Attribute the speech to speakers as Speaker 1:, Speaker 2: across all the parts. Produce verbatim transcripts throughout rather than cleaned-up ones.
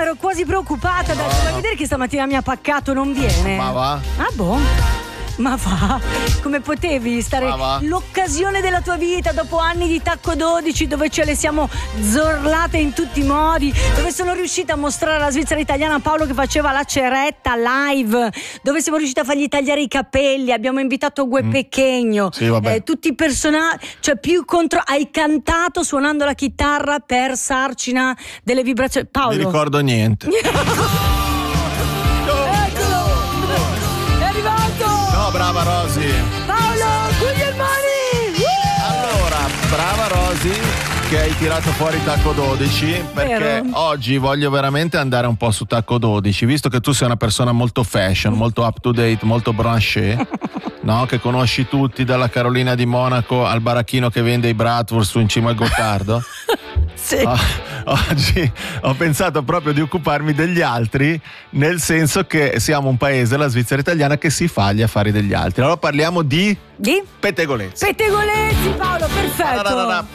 Speaker 1: ero quasi preoccupata. Ho detto, vuoi vedere che stamattina mi ha paccato, non viene?
Speaker 2: Ma va?
Speaker 1: Ah, boh. Ma va, come potevi stare l'occasione della tua vita dopo anni di Tacco dodici, dove ce le siamo zorlate in tutti i modi, dove sono riuscita a mostrare alla Svizzera italiana Paolo che faceva la ceretta live, dove siamo riusciti a fargli tagliare i capelli, abbiamo invitato Gue mm. Pechegno, sì, eh, tutti i personaggi, cioè più contro, hai cantato suonando la chitarra per Sarcina delle vibrazioni. Paolo,
Speaker 2: non mi ricordo niente. Brava Rosy.
Speaker 1: Paolo Guglielmoni.
Speaker 2: Allora, brava Rosy che hai tirato fuori Tacco dodici, perché Vero. oggi voglio veramente andare un po' su Tacco dodici, visto che tu sei una persona molto fashion, molto up to date, molto branché, no? Che conosci tutti, dalla Carolina di Monaco al baracchino che vende i bratwurst in cima al Gottardo.
Speaker 1: Sì.
Speaker 2: Oh, oggi ho pensato proprio di occuparmi degli altri, nel senso che siamo un paese, la Svizzera italiana, che si fa gli affari degli altri. Allora parliamo di
Speaker 1: di
Speaker 2: pettegolezzi.
Speaker 1: Pettegolezzi, Paolo, perfetto.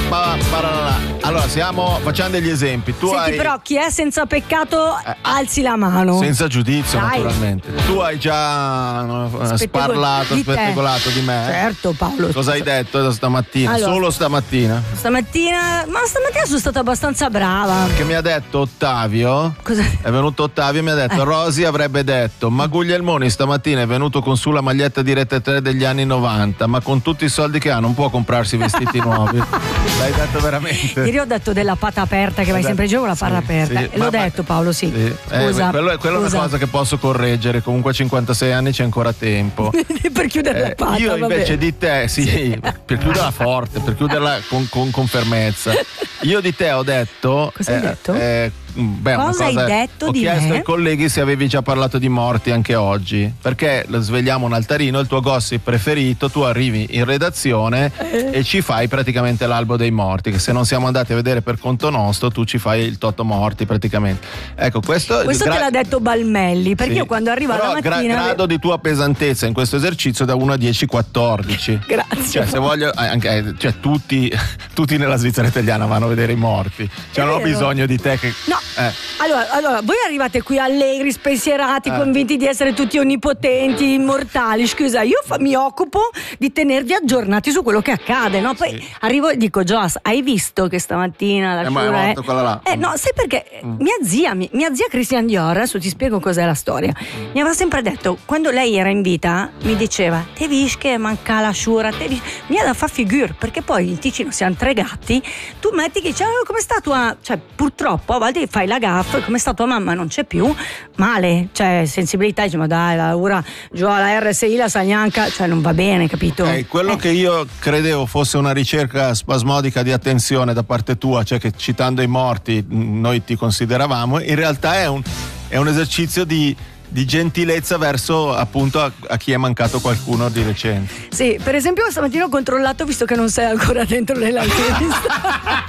Speaker 2: Allora siamo, facciamo degli esempi. Tu
Speaker 1: Senti,
Speaker 2: hai...
Speaker 1: però chi è senza peccato eh, alzi la mano.
Speaker 2: Senza giudizio,
Speaker 1: Dai.
Speaker 2: naturalmente. Tu hai già no, sparlato,
Speaker 1: di
Speaker 2: spettegolato di me.
Speaker 1: Certo, Paolo.
Speaker 2: Cosa hai detto stamattina?
Speaker 1: Allora,
Speaker 2: Solo stamattina?
Speaker 1: Stamattina, ma stamattina sono stata abbastanza brava.
Speaker 2: Che mi ha detto Ottavio.
Speaker 1: Cosa?
Speaker 2: È venuto Ottavio e mi ha detto, eh. Rosy avrebbe detto, ma Guglielmoni stamattina è venuto con su la maglietta di Rete tre degli anni novanta, ma con tutti i soldi che ha non può comprarsi vestiti nuovi. L'hai detto veramente?
Speaker 1: Ieri ho detto della pata aperta, che vai sempre in giro con la pata sì, aperta. Sì, L'ho ma, detto Paolo, sì. sì.
Speaker 2: Scusa. Eh, quello, quello è una cosa che posso correggere, comunque a cinquantasei anni c'è ancora tempo.
Speaker 1: Per chiudere
Speaker 2: eh,
Speaker 1: la pata.
Speaker 2: Io invece
Speaker 1: vabbè.
Speaker 2: di te, sì, sì, per chiuderla forte, per chiuderla con, con, con fermezza. Io di te ho detto.
Speaker 1: Cosa eh, hai detto?
Speaker 2: Eh, beh,
Speaker 1: cosa,
Speaker 2: cosa
Speaker 1: hai detto
Speaker 2: ho
Speaker 1: di
Speaker 2: chiesto
Speaker 1: me?
Speaker 2: ai colleghi se avevi già parlato di morti anche oggi, perché lo svegliamo un altarino, il tuo gossip preferito, tu arrivi in redazione eh. e ci fai praticamente l'albo dei morti, che se non siamo andati a vedere per conto nostro tu ci fai il toto morti praticamente. Ecco, questo
Speaker 1: questo
Speaker 2: gra-
Speaker 1: te l'ha detto Balmelli, perché
Speaker 2: sì.
Speaker 1: io quando arrivo
Speaker 2: Però
Speaker 1: alla mattina
Speaker 2: gra- grado di tua pesantezza in questo esercizio da uno a dieci quattordici.
Speaker 1: Grazie.
Speaker 2: Cioè se voglio anche, cioè tutti tutti nella Svizzera italiana vanno a vedere i morti, cioè non ho bisogno di te che
Speaker 1: no
Speaker 2: eh.
Speaker 1: allora, allora voi arrivate qui allegri, spensierati, eh. convinti di essere tutti onnipotenti, immortali. Scusa, io fa- mi occupo di tenervi aggiornati su quello che accade, no? Poi sì. arrivo e dico, Joss, hai visto che stamattina la
Speaker 2: eh, ma è morto
Speaker 1: è...
Speaker 2: quella là.
Speaker 1: Eh no, sai perché mm. mia zia mi, mia zia Christian Dior, adesso ti spiego cos'è la storia, mm. mi aveva sempre detto, quando lei era in vita mi diceva, te vis che manca la sciura, te vis... mi ha da fa figure, perché poi in Ticino siamo tre gatti, tu metti che dice, oh, come sta tua, cioè purtroppo a volte fai la gaffa, come sta tua mamma non c'è più, male, cioè sensibilità, dice, ma dai, la ora giù alla R S I la Sagnanca, cioè non va bene, capito?
Speaker 2: Okay, quello eh. che io credevo fosse una ricerca spasmodica di attenzione da parte tua, cioè che citando i morti noi ti consideravamo, in realtà è un, è un esercizio di di gentilezza verso appunto a, a chi è mancato qualcuno di recente.
Speaker 1: Sì, per esempio stamattina ho controllato, visto che non sei ancora dentro nell'intervista.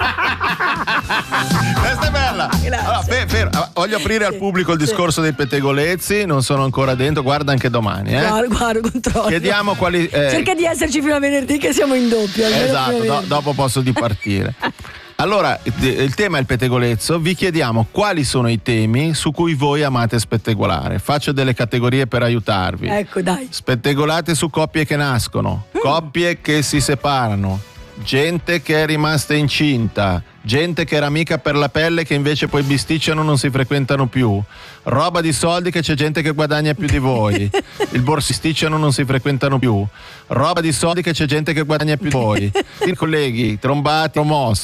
Speaker 2: Questa è bella. Allora, fer, fer, voglio aprire sì, al pubblico il discorso sì. dei pettegolezzi, non sono ancora dentro, guarda anche domani, eh.
Speaker 1: Guarda, guarda, controllo.
Speaker 2: Chiediamo quali eh...
Speaker 1: cerca di esserci fino a venerdì che siamo in doppio.
Speaker 2: Esatto, do, dopo posso dipartire. Allora, il tema è il pettegolezzo, vi chiediamo quali sono i temi su cui voi amate spettegolare. Faccio delle categorie per aiutarvi.
Speaker 1: Ecco, dai.
Speaker 2: Spettegolate su coppie che nascono, mm. coppie che si separano, gente che è rimasta incinta, gente che era amica per la pelle che invece poi bisticciano, non si frequentano più, roba di soldi che c'è gente che guadagna più di voi, il borsisticciano, non si frequentano più, roba di soldi che c'è gente che guadagna più di voi, i colleghi trombati o mossi.